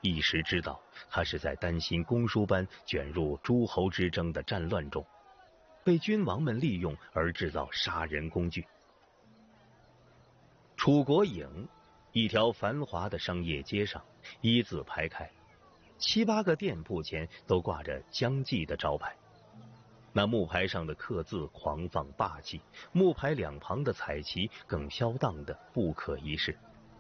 一时知道他是在担心公输班卷入诸侯之争的战乱中，被君王们利用而制造杀人工具。楚国郢，一条繁华的商业街上，一字排开，7、8个店铺前都挂着姜记的招牌。那木牌上的刻字狂放霸气，木牌两旁的彩旗更飘荡的不可一世。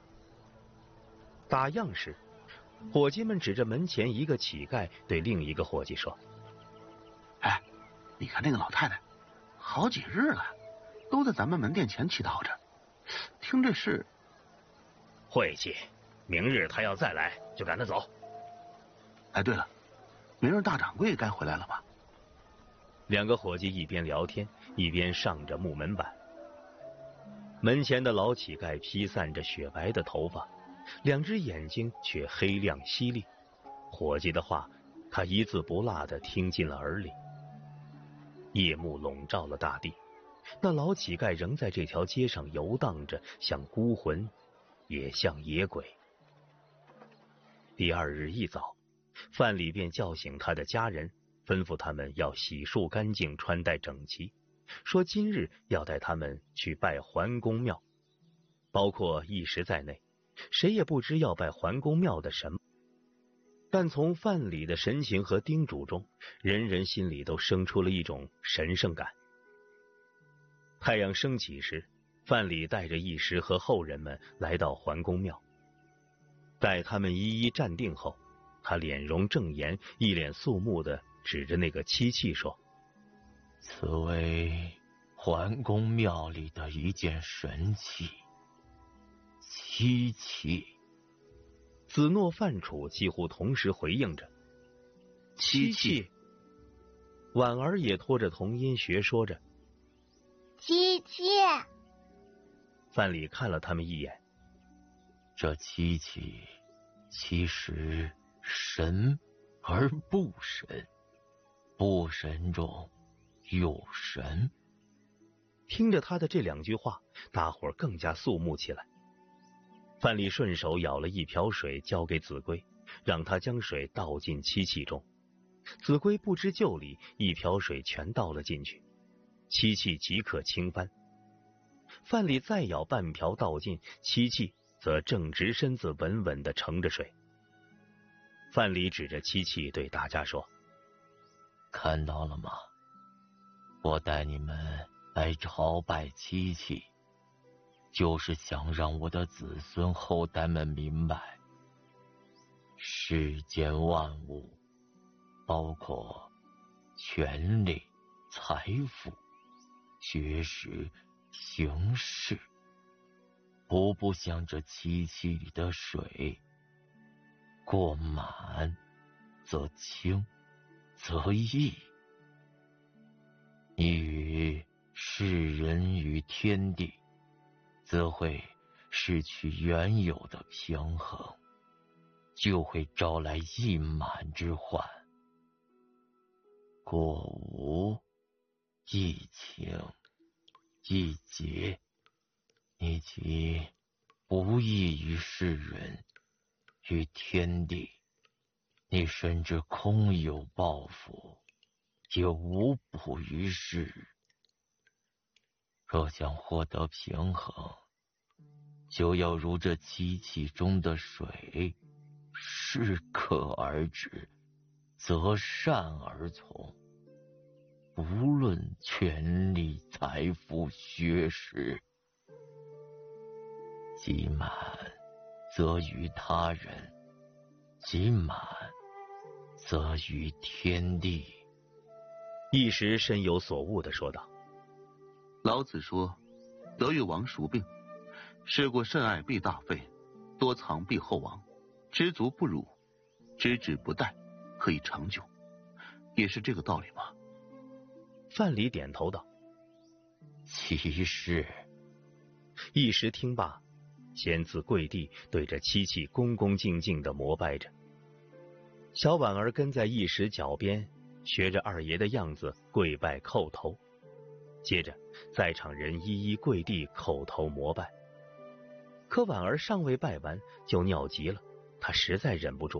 打烊时，伙计们指着门前一个乞丐对另一个伙计说：“ 哎，你看那个老太太，好几日了，都在咱们门店前祈祷着。听这事， 晦气，明日他要再来，就赶他走。” 哎，对了，明日大掌柜该回来了吧？ 两个伙计一边聊天，一边上着木门板。门前的老乞丐披散着雪白的头发，两只眼睛却黑亮犀利。伙计的话，他一字不落地听进了耳里。夜幕笼罩了大地，那老乞丐仍在这条街上游荡着，像孤魂，也像野鬼。第二日一早，范蠡便叫醒他的家人，吩咐他们要洗漱干净，穿戴整齐，说今日要带他们去拜桓公庙，包括一时在内，谁也不知要拜桓公庙的什么。但从范蠡的神情和叮嘱中，人人心里都生出了一种神圣感。太阳升起时，范蠡带着一时和后人们来到桓公庙。待他们一一站定后，他脸容正严，一脸肃穆地指着那个漆器说：“ 此为桓公庙里的一件神器，漆器。” 子诺、范楚几乎同时回应着：“ 漆器。” 婉儿也拖着童音学说着：“ 漆器。” 范蠡看了他们一眼：“ 这漆器其实神而不神，不神中有神。” 听着他的这两句话，大伙儿更加肃穆起来。范蠡顺手舀了一瓢水交给子规，让他将水倒进漆器中。子规不知就里，一瓢水全倒了进去，漆器即刻倾翻。范蠡再舀半瓢倒进，漆器则正直身子稳稳地盛着水。范蠡指着漆器对大家说：“ 看到了吗？我带你们来朝拜漆器，就是想让我的子孙后代们明白，世间万物，包括权力、财富、学识、形式，不像这漆器里的水，过满则清，则溢。你与世人与天地，则会失去原有的平衡，就会招来溢满之患。过无，易情，易节，你即不义于世人，于天地，你甚至空有抱负，也无补于世。若想获得平衡，就要如这漆器中的水，适可而止，择善而从。无论权力、财富、学识，积满则于他人，积满则于天地。 一时深有所悟地说道：“ 老子说，得与王孰病？事过甚爱必大费，多藏必后亡。知足不辱，知止不殆，可以长久。也是这个道理吧？” 范蠡点头道：“ 其是。” 一时听罢，先自跪地，对着漆器恭恭敬敬地膜拜着。小婉儿跟在一时脚边，学着二爷的样子跪拜叩头。接着，在场人一一跪地叩头膜拜。可婉儿尚未拜完，就尿急了，她实在忍不住，